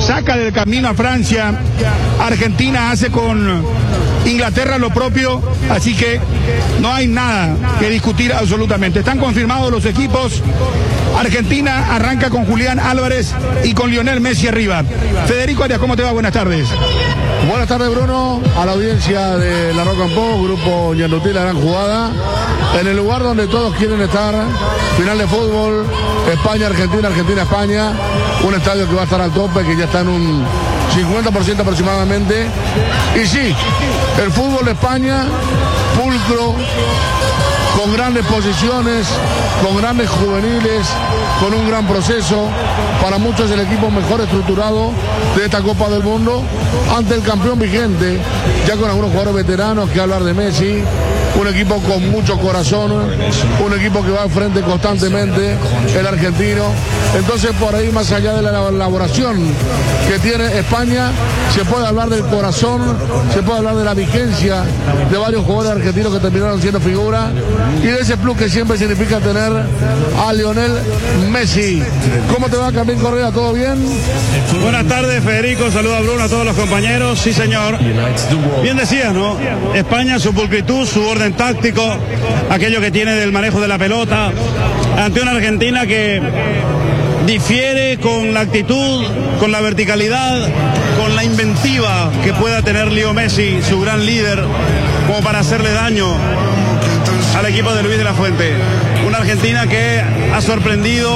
saca del camino a Francia. Argentina hace con Inglaterra lo propio, así que no hay nada que discutir absolutamente. Están confirmados los equipos. Argentina arranca con Julián Álvarez y con Lionel Messi arriba. Federico Arias, ¿cómo te va? Buenas tardes. Buenas tardes, Bruno, a la audiencia de La Roca en Pop, Grupo Ñandutí, La Gran Jugada, en el lugar donde todos quieren estar, final de fútbol, España-Argentina, Argentina-España, un estadio que va a estar al tope, que ya está en un 50% aproximadamente, y sí, el fútbol de España, pulcro, con grandes posiciones, con grandes juveniles, con un gran proceso. Para muchos el equipo mejor estructurado de esta Copa del Mundo, ante el campeón vigente, ya con algunos jugadores veteranos, que hablar de Messi, un equipo con mucho corazón, un equipo que va al frente constantemente, el argentino. Entonces, por ahí, más allá de la elaboración que tiene España, se puede hablar del corazón, se puede hablar de la vigencia de varios jugadores argentinos que terminaron siendo figura, y de ese plus que siempre significa tener a Lionel Messi. ¿Cómo te va, Camín Correa? ¿Todo bien? Buenas tardes, Federico. Saludos a Bruno, a todos los compañeros. Sí, señor. Bien decías, ¿no? España, su pulcritud, su orden táctico, aquello que tiene del manejo de la pelota, ante una Argentina que difiere con la actitud, con la verticalidad, con la inventiva que pueda tener Leo Messi, su gran líder, como para hacerle daño al equipo de Luis de la Fuente. Una Argentina que ha sorprendido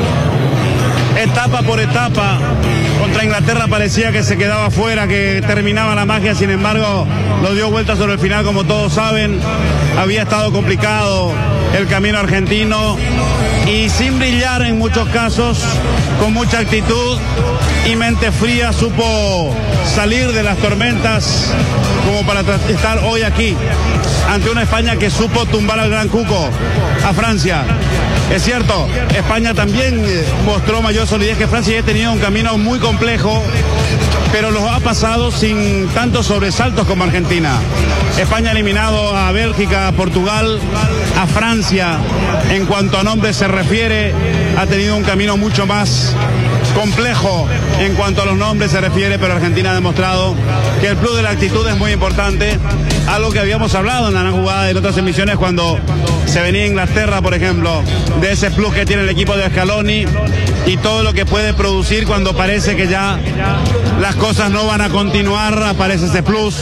etapa por etapa. Contra Inglaterra parecía que se quedaba fuera, que terminaba la magia, sin embargo lo dio vuelta sobre el final, como todos saben. Había estado complicado el camino argentino y sin brillar en muchos casos, con mucha actitud y mente fría, supo salir de las tormentas como para estar hoy aquí ante una España que supo tumbar al gran Cuco, a Francia. Es cierto, España también mostró mayor solidez que Francia y ha tenido un camino muy complejo, pero los ha pasado sin tantos sobresaltos como Argentina. España ha eliminado a Bélgica, a Portugal, a Francia. En cuanto a nombres se refiere, ha tenido un camino mucho más complejo en cuanto a los nombres se refiere, pero Argentina ha demostrado que el plus de la actitud es muy importante, algo que habíamos hablado en la jugada en otras emisiones cuando se venía Inglaterra, por ejemplo, de ese plus que tiene el equipo de Scaloni y todo lo que puede producir cuando parece que ya las cosas no van a continuar, aparece ese plus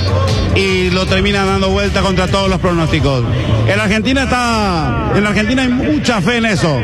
y lo termina dando vuelta contra todos los pronósticos. En la Argentina hay mucha fe en eso.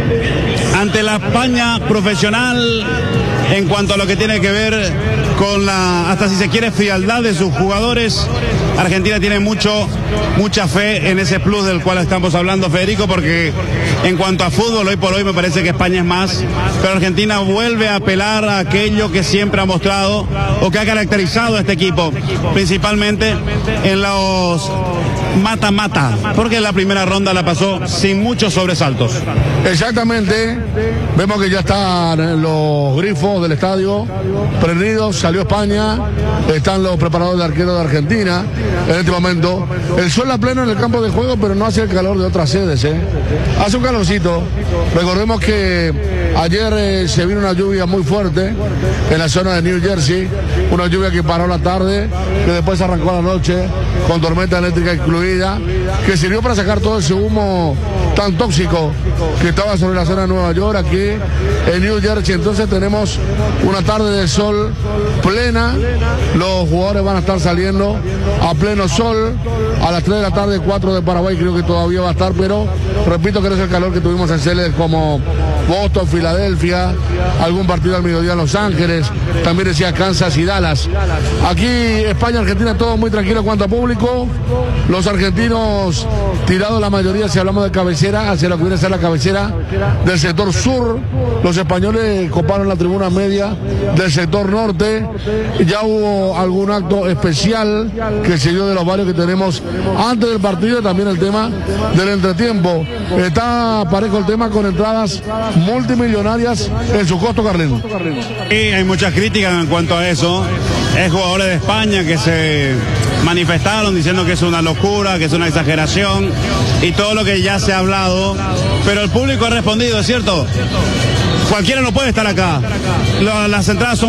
Ante la España profesional, en cuanto a lo que tiene que ver con la, hasta si se quiere, frialdad de sus jugadores, Argentina tiene mucha fe en ese plus del cual estamos hablando, Federico, porque en cuanto a fútbol, hoy por hoy me parece que España es más, pero Argentina vuelve a apelar a aquello que siempre ha mostrado o que ha caracterizado a este equipo, principalmente en los mata-mata, porque la primera ronda la pasó sin muchos sobresaltos. Exactamente, vemos que ya están los grifos del estadio prendidos, salió España, están los preparadores de arqueros de Argentina en este momento. El sol a pleno en el campo de juego, pero no hace el calor de otras sedes, hace un calorcito. Recordemos que ayer se vino una lluvia muy fuerte en la zona de New Jersey, una lluvia que paró la tarde, que después arrancó la noche con tormenta eléctrica incluida, que sirvió para sacar todo ese humo tan tóxico que estaba sobre la zona de Nueva York, aquí en New Jersey. Entonces tenemos una tarde de sol plena, los jugadores van a estar saliendo a pleno sol, a las 3 de la tarde, 4 de Paraguay creo que todavía va a estar, pero repito que no es el calor que tuvimos en sedes como Boston, Filadelfia, algún partido al mediodía en Los Ángeles, también decía Kansas y Dallas. Aquí España, Argentina, todo muy tranquilo en cuanto a público, los argentinos tirados la mayoría, si hablamos de cabecera, hacia lo que viene a ser la cabecera del sector sur, los españoles coparon la tribuna media del sector norte, ya hubo algún acto especial que se dio de los varios que tenemos antes del partido, y también el tema del entretiempo. Está parejo el tema con entradas multimillonarias en su costo, Carlín. Sí, hay muchas críticas en cuanto a eso. Es jugadores de España que se manifestaron diciendo que es una locura, que es una exageración y todo lo que ya se ha hablado, pero el público ha respondido, ¿es cierto? Cualquiera no puede estar acá. Las entradas son